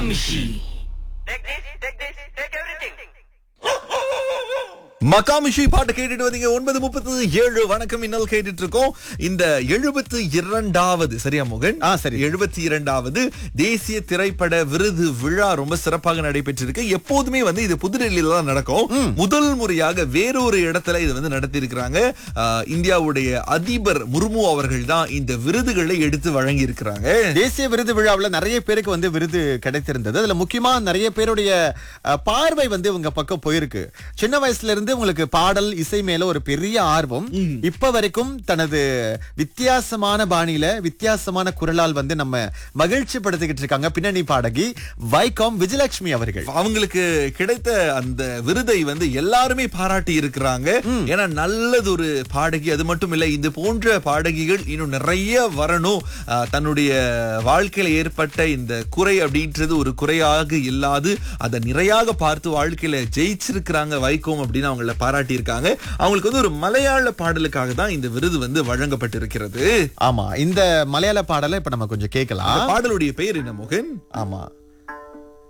Makamishi. Take everything. மகாமிஷி பாட்டு கேட்டுட்டு வந்தீங்க 9:37 வணக்கம் இன்னல் கேட்டுட்டு இருக்கோம். இந்த 72வது சரியா மோகன்? சரி. 72வது தேசிய திரைப்பட விருது விழா ரொம்ப சிறப்பாக நடைபெற்றிருக்கு. எப்போதுமே இது புதுடெல்லியில தான் நடக்கும். முதல் முறையாக வேறொரு இடத்துல இது நடத்தி இருக்கிறாங்க. இந்தியாவுடைய அதிபர் முர்மு அவர்கள் தான் இந்த விருதுகளை எடுத்து வழங்கி இருக்கிறாங்க. தேசிய விருது விழாவில் நிறைய பேருக்கு விருது கிடைத்திருந்தது. அதுல முக்கியமா நிறைய பேருடைய பார்வை உங்க பக்கம் போயிருக்கு. சின்ன வயசுல இருந்து உங்களுக்கு பாடல் இசை மேல ஒரு பெரிய ஆர்வம். இப்ப வரைக்கும் தனது வித்தியாசமான பாணியில வித்தியாசமான குரலால் நம்ம மகிழ்ச்சி படுத்திக்கிட்டு இருக்காங்க பின்னணி பாடகி வைகாம் விஜயலட்சுமி அவர்கள். அவங்களுக்கு கிடைத்த அந்த விருதை எல்லாருமே பாராட்டி இருக்கிறாங்க. ஏன்னா நல்லதொரு பாடகி. அது மட்டும் இல்ல, இது போன்ற பாடகிகள் இன்னும் நிறைய வரணும். தன்னுடைய வாழ்க்கையில ஏற்பட்ட இந்த குறை அப்படின்றது ஒரு குறையாக இல்லாது அதை நிறையாக பார்த்து வாழ்க்கையில ஜெயிச்சிருக்கிறாங்க வைகோம் அப்படின்னு அவங்கள பாராட்டி இருக்காங்க. அவங்களுக்கு ஒரு மலையாள பாடலுக்காக தான் இந்த விருது வழங்கப்பட்டிருக்கிறது. ஆமா, இந்த மலையாள பாடலை இப்ப நம்ம கொஞ்சம் கேட்கலாம். பாடலுடைய பெயர் என்ன மோகன்? ஆமா,